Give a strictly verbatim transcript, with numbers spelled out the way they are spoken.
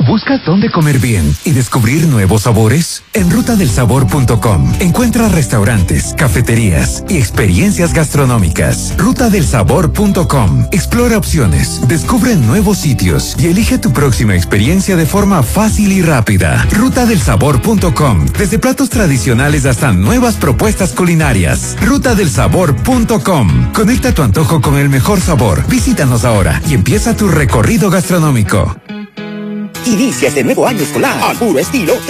¿Buscas dónde comer bien y descubrir nuevos sabores? En ruta del sabor punto com encuentras restaurantes, cafeterías y experiencias gastronómicas. ruta del sabor punto com. Explora opciones, descubre nuevos sitios y elige tu próxima experiencia de forma fácil y rápida. ruta del sabor punto com. Desde platos tradicionales hasta nuevas propuestas culinarias. ruta del sabor punto com. Conecta tu antojo con el mejor sabor. Visítanos ahora y empieza tu recorrido gastronómico. Inicia este nuevo año escolar a puro estilo